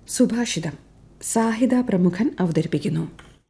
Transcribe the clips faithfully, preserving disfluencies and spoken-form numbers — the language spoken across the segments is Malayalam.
സുഭാഷിതം സാഹിത പ്രമുഖൻ അവതരിപ്പിക്കുന്നു.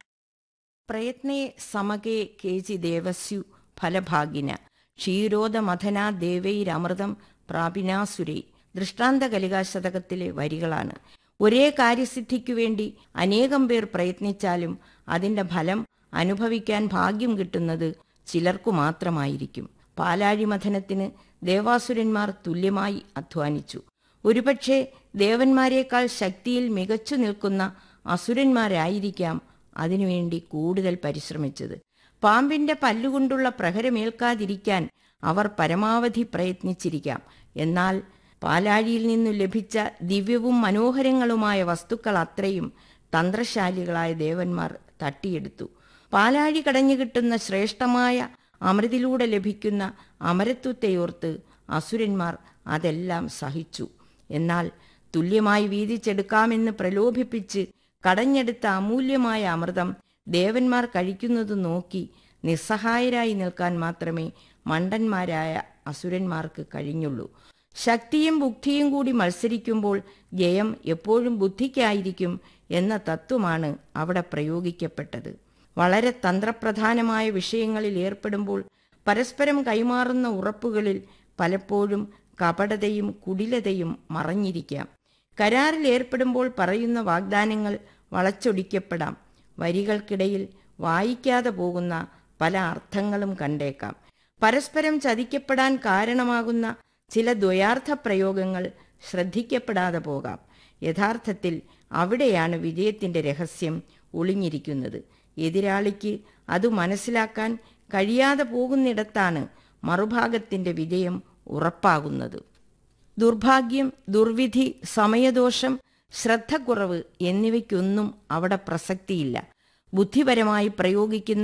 പ്രയത്നേ സമകേ കേചി ദേവസ്യു ഫലഭാഗിന ക്ഷീരോദമഥനാ ദേവൈരമൃതം പ്രാപിനാസുരൈ. ദൃഷ്ടാന്ത കലികാശതകത്തിലെ വരികളാണ്. ഒരേ കാര്യസിദ്ധിക്കു വേണ്ടി അനേകം പേർ പ്രയത്നിച്ചാലും അതിൻ്റെ ഫലം അനുഭവിക്കാൻ ഭാഗ്യം കിട്ടുന്നത് ചിലർക്കു മാത്രമായിരിക്കും. പാലാഴിമഥനത്തിന് ദേവാസുരന്മാർ തുല്യമായി അധ്വാനിച്ചു. ഒരുപക്ഷെ ദേവന്മാരെക്കാൾ ശക്തിയിൽ മികച്ചു നിൽക്കുന്ന അസുരന്മാരായിരിക്കാം അതിനുവേണ്ടി കൂടുതൽ പരിശ്രമിച്ചത്. പാമ്പിൻ്റെ പല്ലുകൊണ്ടുള്ള പ്രഹരമേൽക്കാതിരിക്കാൻ അവർ പരമാവധി പ്രയത്നിച്ചിരിക്കാം. എന്നാൽ പാലാഴിയിൽ നിന്നു ലഭിച്ച ദിവ്യവും മനോഹരങ്ങളുമായ വസ്തുക്കൾ അത്രയും തന്ത്രശാലികളായ ദേവന്മാർ തട്ടിയെടുത്തു. പാലാഴി കടഞ്ഞു കിട്ടുന്ന ശ്രേഷ്ഠമായ അമൃതിലൂടെ ലഭിക്കുന്ന അമരത്വത്തെയോർത്ത് അസുരന്മാർ അതെല്ലാം സഹിച്ചു. എന്നാൽ തുല്യമായി വീതിച്ചെടുക്കാമെന്ന് പ്രലോഭിപ്പിച്ച് കടഞ്ഞെടുത്ത അമൂല്യമായ അമൃതം ദേവന്മാർ കഴിക്കുന്നത് നോക്കി നിസ്സഹായരായി നിൽക്കാൻ മാത്രമേ മണ്ടന്മാരായ അസുരന്മാർക്ക് കഴിഞ്ഞുള്ളൂ. ശക്തിയും ബുദ്ധിയും കൂടി മത്സരിക്കുമ്പോൾ ജയം എപ്പോഴും ബുദ്ധിക്കായിരിക്കും എന്ന തത്വമാണ് അവിടെ പ്രയോഗിക്കപ്പെട്ടത്. വളരെ തന്ത്രപ്രധാനമായ വിഷയങ്ങളിൽ ഏർപ്പെടുമ്പോൾ പരസ്പരം കൈമാറുന്ന ഉറപ്പുകളിൽ പലപ്പോഴും കപടതയും കുടിലതയും മറഞ്ഞിരിക്കാം. കരാറിൽ ഏർപ്പെടുമ്പോൾ പറയുന്ന വാഗ്ദാനങ്ങൾ വളച്ചൊടിക്കപ്പെടാം. വരികൾക്കിടയിൽ വായിക്കാതെ പോകുന്ന പല അർത്ഥങ്ങളും കണ്ടേക്കാം. പരസ്പരം ചതിക്കപ്പെടാൻ കാരണമാകുന്ന ചില ദ്വയാർത്ഥ പ്രയോഗങ്ങൾ ശ്രദ്ധിക്കപ്പെടാതെ പോകാം. യഥാർത്ഥത്തിൽ അവിടെയാണ് വിജയത്തിൻ്റെ രഹസ്യം ഒളിഞ്ഞിരിക്കുന്നത്. എതിരാളിക്ക് അത് മനസ്സിലാക്കാൻ കഴിയാതെ പോകുന്നിടത്താണ് മറുഭാഗത്തിൻ്റെ വിജയം ഉറപ്പാകുന്നത്. ദുർഭാഗ്യം, ദുർവിധി, സമയദോഷം, ശ്രദ്ധക്കുറവ് എന്നിവയ്ക്കൊന്നും അവിടെ പ്രസക്തിയില്ല. ബുദ്ധിപരമായി പ്രയോഗിക്കുന്ന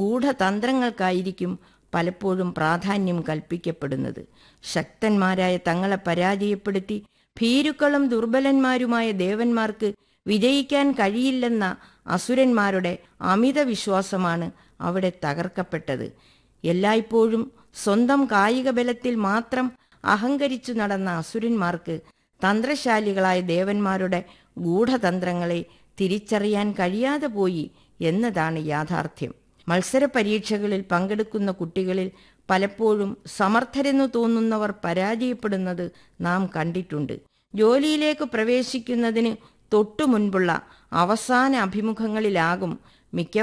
ഗൂഢതന്ത്രങ്ങൾക്കായിരിക്കും പലപ്പോഴും പ്രാധാന്യം കൽപ്പിക്കപ്പെടുന്നത്. ശക്തന്മാരായ തങ്ങളെ പരാജയപ്പെടുത്തി ഭീരുക്കളും ദുർബലന്മാരുമായ ദേവന്മാർക്ക് വിജയിക്കാൻ കഴിയില്ലെന്ന അസുരന്മാരുടെ അമിത വിശ്വാസമാണ് അവിടെ തകർക്കപ്പെട്ടത്. എല്ലായ്പ്പോഴും സ്വന്തം കായിക ബലത്തിൽ മാത്രം അഹങ്കരിച്ചു നടന്ന അസുരന്മാർക്ക് തന്ത്രശാലികളായ ദേവന്മാരുടെ ഗൂഢതന്ത്രങ്ങളെ തിരിച്ചറിയാൻ കഴിയാതെ പോയി എന്നതാണ് യാഥാർത്ഥ്യം. മത്സര പരീക്ഷകളിൽ പങ്കെടുക്കുന്ന കുട്ടികളിൽ പലപ്പോഴും സമർത്ഥരെന്നു തോന്നുന്നവർ പരാജയപ്പെടുന്നത് നാം കണ്ടിട്ടുണ്ട്. ജോലിയിലേക്ക് പ്രവേശിക്കുന്നതിന് തൊട്ടു മുൻപുള്ള അവസാന അഭിമുഖങ്ങളിലാകും മിക്ക